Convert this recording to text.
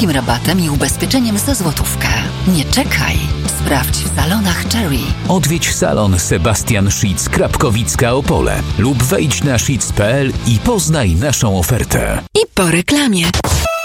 wysokim rabatem i ubezpieczeniem za złotówkę. Nie czekaj. Sprawdź w salonach Cherry. Odwiedź salon Sebastian Szitz, Krapkowicka, Opole lub wejdź na szitz.pl i poznaj naszą ofertę. I po reklamie.